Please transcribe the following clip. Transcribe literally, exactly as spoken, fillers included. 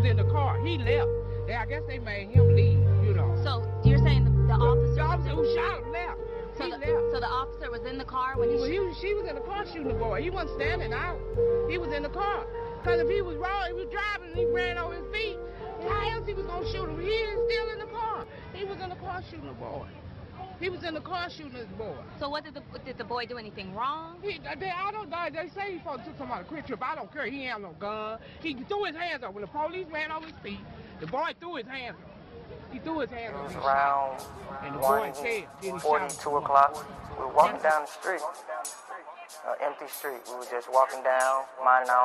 was in the car. He left. They, I guess they made him leave, you know. So you're saying the, the officer... The officer who shot him left. So he the, left. So the officer was in the car when he... Well, he was, she was in the car shooting the boy. He wasn't standing out. He was in the car. Because if he was wrong, he was driving and he ran over his feet, how else he was going to shoot him? He is still in the car. He was in the car shooting the boy. He was in the car shooting his boy. So what did the did the boy do anything wrong? He, they, I don't know. They say he supposed to took somebody a quick trip. I don't care. He ain't have no gun. He threw his hands up. When the police ran over his feet, the boy threw his hands up. He threw his hands up. It was around and the boy fell. forty-two o'clock. We were walking down the street, an empty street. We were just walking down, minding our